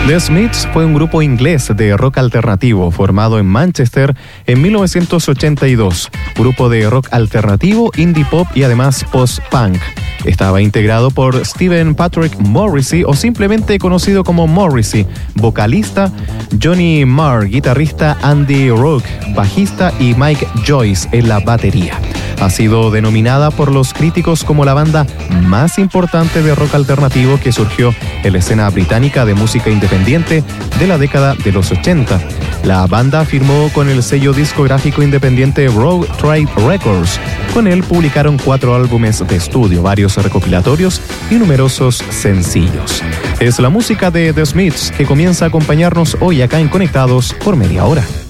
The Smiths fue un grupo inglés de rock alternativo formado en Manchester en 1982. Grupo de rock alternativo, indie pop y además post-punk. Estaba integrado por Stephen Patrick Morrissey, o simplemente conocido como Morrissey, vocalista, Johnny Marr, guitarrista, Andy Rourke, bajista y Mike Joyce en la batería. Ha sido denominada por los críticos como la banda más importante de rock alternativo que surgió en la escena británica de música independiente de la década de los 80. La banda firmó con el sello discográfico independiente Road Trip Records. Con él publicaron 4 álbumes de estudio, varios recopilatorios y numerosos sencillos. Es la música de The Smiths que comienza a acompañarnos hoy acá en Conectados por media hora.